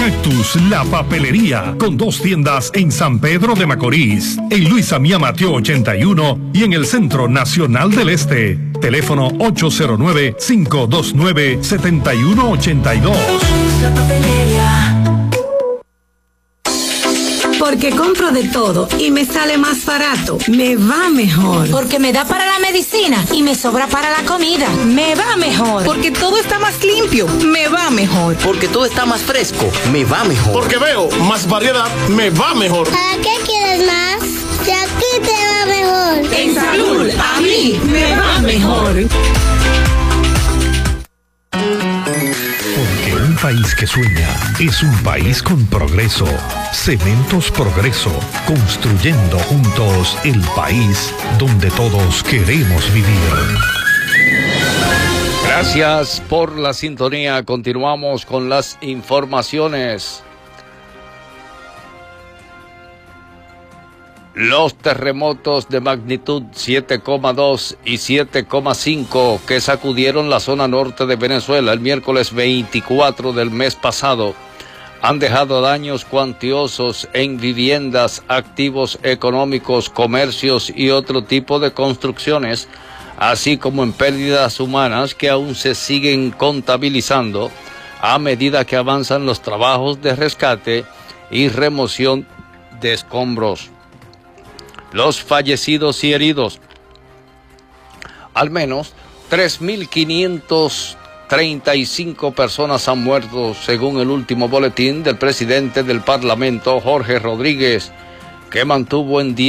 Cactus, la papelería, con 2 tiendas en San Pedro de Macorís, en Luis Amía Mateo 81 y en el Centro Nacional del Este. Teléfono 809-529-7182. La papelería. Porque compro de todo y me sale más barato, me va mejor. Porque me da para la medicina y me sobra para la comida, me va mejor. Porque todo está más limpio, me va mejor. Porque todo está más fresco, me va mejor. Porque veo más variedad, me va mejor. ¿Para qué quieres más? Si aquí te va mejor. En salud, a mí me va mejor. Porque un país que sueña es un país con progreso. Cementos Progreso, construyendo juntos el país donde todos queremos vivir. Gracias por la sintonía. Continuamos con las informaciones. Los terremotos de magnitud 7,2 y 7,5 que sacudieron la zona norte de Venezuela el miércoles 24 del mes pasado han dejado daños cuantiosos en viviendas, activos económicos, comercios y otro tipo de construcciones, así como en pérdidas humanas que aún se siguen contabilizando a medida que avanzan los trabajos de rescate y remoción de escombros. Los fallecidos y heridos, al menos 3.535 personas han muerto, según el último boletín del presidente del Parlamento, Jorge Rodríguez, que mantuvo en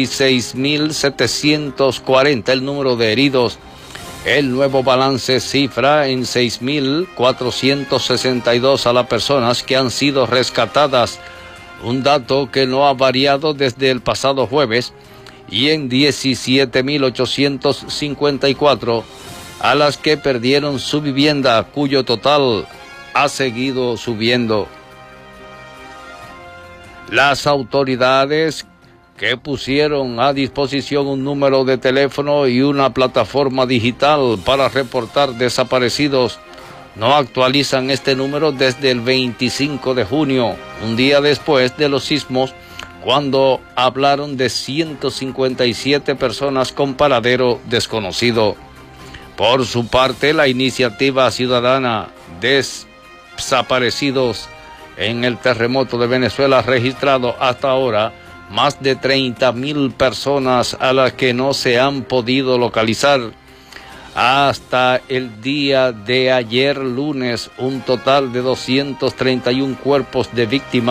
16.740 el número de heridos. El nuevo balance cifra en 6.462 a las personas que han sido rescatadas, un dato que no ha variado desde el pasado jueves, y en 17.854 a las que perdieron su vivienda, cuyo total ha seguido subiendo. Las autoridades, que pusieron a disposición un número de teléfono y una plataforma digital para reportar desaparecidos, no actualizan este número desde el 25 de junio, un día después de los sismos, cuando hablaron de 157 personas con paradero desconocido. Por su parte, la iniciativa ciudadana Desaparecidos en el terremoto de Venezuela ha registrado hasta ahora más de 30.000 personas a las que no se han podido localizar. Hasta el día de ayer lunes, un total de 231 cuerpos de víctimas